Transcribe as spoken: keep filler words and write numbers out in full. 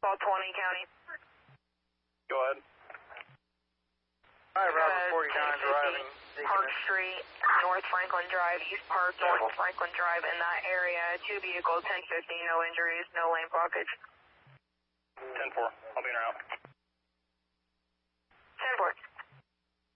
Call twenty County. Go ahead. Hi, Robert Uh, forty-nine driving. Park Street, North Franklin Drive, East Park, North Franklin Drive, in that area. Two vehicles, ten fifty, no injuries, no lane blockage. ten four, I'll be in or out.